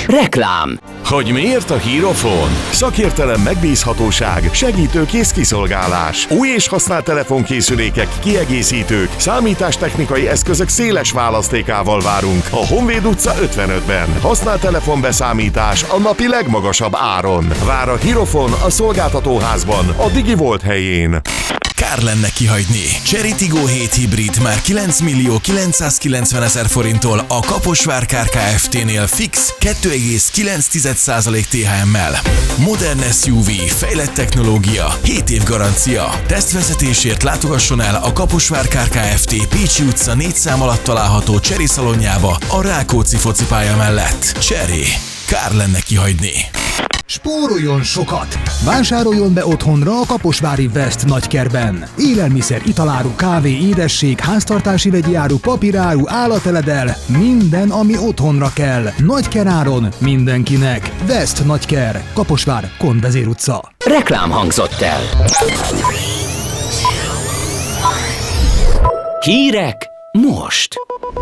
Reklám. Hogy miért a Hírofon? Szakértelem, megbízhatóság, segítőkész kiszolgálás. Új és használt telefonkészülékek, kiegészítők, számítástechnikai eszközök széles választékával várunk a Honvéd utca 55-ben. Használt telefonbeszámítás a napi legmagasabb áron. Vár a Hírofon a szolgáltatóházban, a DigiVolt helyén. Kár lenne kihagyni. Chery Tiggo 7 hibrid már 9.990.000 forinttól a Kaposvár Kft-nél fix 2,9% THM-mel. Modern SUV, fejlett technológia, 7 év garancia. Tesztvezetésért látogasson el a Kaposvár Kft. Pécsi utca 4 szám alatt található Chery szalonjába a Rákóczi focipálya mellett. Chery. Kár lenne kihagyni. Spóroljon sokat! Vásároljon be otthonra a kaposvári West nagykerben. Élelmiszer, italáru, kávé, édesség, háztartási vegyi áru, papíráru, állateledel, minden, ami otthonra kell. Nagykeráron mindenkinek. West nagyker, Kaposvár, Konvezér utca. Reklám hangzott el. Hírek most.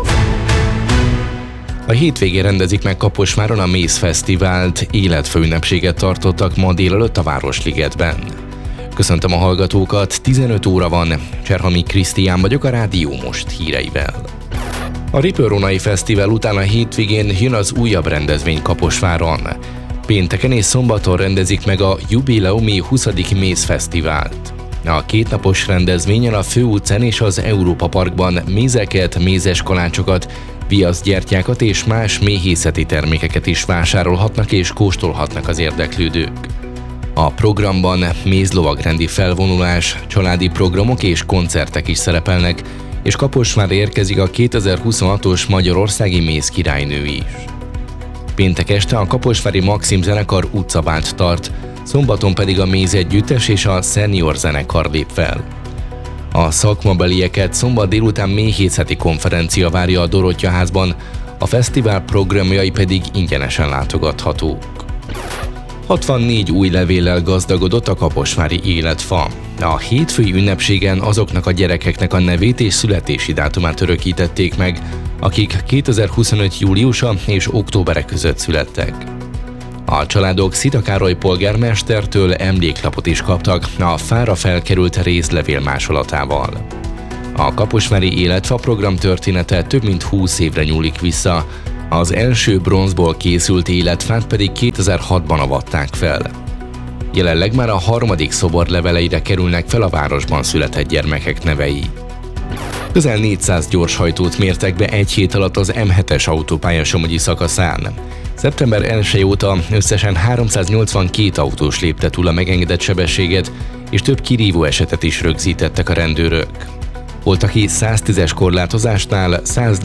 A hétvégén rendezik meg Kaposváron a Méz Fesztivált, életfőünnepséget tartottak ma délelőtt a Városligetben. Köszöntöm a hallgatókat, 15 óra van, Cserhami Krisztián vagyok a Rádió Most híreivel. A Ripőrónai Fesztivál után a hétvégén jön az újabb rendezvény Kaposváron. Pénteken és szombaton rendezik meg a jubileumi 20. Méz Fesztivált. A kétnapos rendezvényen a Főutcán és az Európa Parkban mézeket, mézes kalácsokat, viaszgyertyákat és más méhészeti termékeket is vásárolhatnak és kóstolhatnak az érdeklődők. A programban mézlovagrendi felvonulás, családi programok és koncertek is szerepelnek, és Kaposvárra érkezik a 2026-os Magyarországi Mézkirálynő is. Péntek este a kaposvári Maxim zenekar utcabált tart, szombaton pedig a Méz együttes és a Senior zenekar lép fel. A szakmabelieket szombat délután méhészeti konferencia várja a Dorottya-házban, a fesztivál programjai pedig ingyenesen látogathatók. 64 új levéllel gazdagodott a kaposvári életfa. A hétfői ünnepségen azoknak a gyerekeknek a nevét és születési dátumát örökítették meg, akik 2025. júliusa és októbere között születtek. A családok Szita Károly polgármestertől emléklapot is kaptak a fára felkerült rézlevél másolatával. A kaposvári életfa program története több mint 20 évre nyúlik vissza, az első bronzból készült életfát pedig 2006-ban avatták fel. Jelenleg már a harmadik szobor leveleire kerülnek fel a városban született gyermekek nevei. Közel 400 gyorshajtót mértek be egy hét alatt az M7-es autópálya somogyi szakaszán. Szeptember 1 óta összesen 382 autós lépte túl a megengedett sebességet, és több kirívó esetet is rögzítettek a rendőrök. Volt, aki 110-es korlátozásnál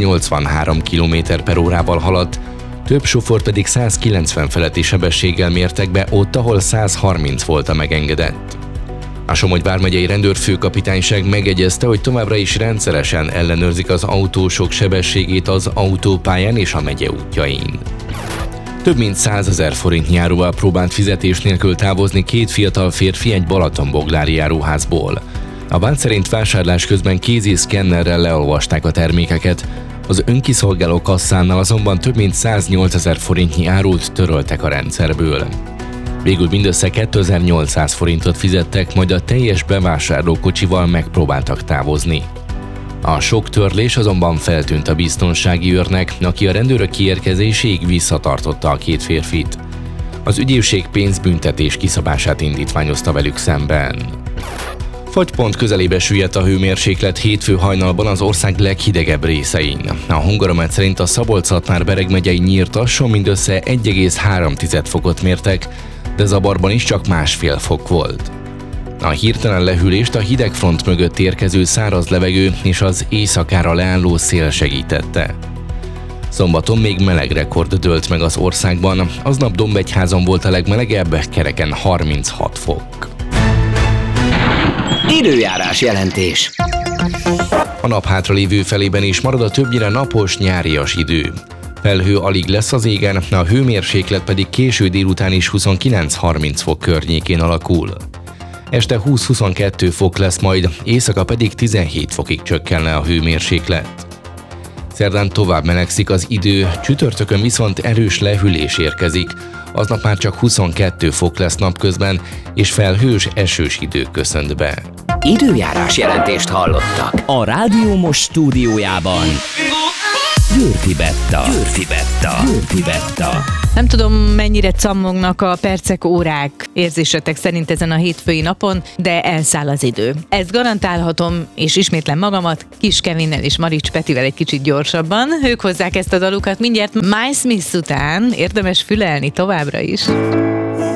183 km/órával haladt, több sofőr pedig 190 feletti sebességgel mértek be ott, ahol 130 volt a megengedett. A Somogy vármegyei rendőrfőkapitányság megegyezte, hogy továbbra is rendszeresen ellenőrzik az autósok sebességét az autópályán és a megye útjain. Több mint 100 000 forintnyi áruval próbált fizetés nélkül távozni két fiatal férfi egy balatonboglári áruházból. A vád szerint vásárlás közben kézi szkennerrel leolvasták a termékeket, az önkiszolgáló kasszánál azonban több mint 108 000 forintnyi árut töröltek a rendszerből. Végül mindössze 2800 forintot fizettek, majd a teljes bevásárlókocsival megpróbáltak távozni. A sok törlés azonban feltűnt a biztonsági őrnek, aki a rendőrök kiérkezéséig visszatartotta a két férfit. Az ügyészség pénzbüntetés kiszabását indítványozta velük szemben. Fagypont közelébe süllyedt a hőmérséklet hétfő hajnalban az ország leghidegebb részein. A Hungaromet szerint a Szabolcs-Szatmár-Bereg megyei Nyírtasson mindössze 1,3 fokot mértek, de Zabarban is csak 1,5 fok volt. A hirtelen lehűlést a hidegfront mögött érkező száraz levegő és az éjszakára leálló szél segítette. Szombaton még meleg rekord dőlt meg az országban, aznap Dombegyházon volt a legmelegebb, kereken 36 fok. Időjárás jelentés. A nap hátralévő felében is marad a többnyire napos, nyárias idő. Felhő alig lesz az égen, a hőmérséklet pedig késő délután is 29-30 fok környékén alakul. Este 20-22 fok lesz majd, éjszaka pedig 17 fokig csökkenne a hőmérséklet. Szerdán tovább melegszik az idő, csütörtökön viszont erős lehűlés érkezik. Aznap már csak 22 fok lesz napközben, és felhős, esős idő köszönt be. Időjárás jelentést hallottak. A Rádió Most stúdiójában Győrfi Betta. Nem tudom, mennyire cammognak a percek, órák érzésetek szerint ezen a hétfői napon, de elszáll az idő. Ezt garantálhatom, és ismétlem magamat, Kis Kevinnel és Marics Petivel egy kicsit gyorsabban. Ők hozzák ezt a dalukat mindjárt Miles Smith után, érdemes fülelni továbbra is.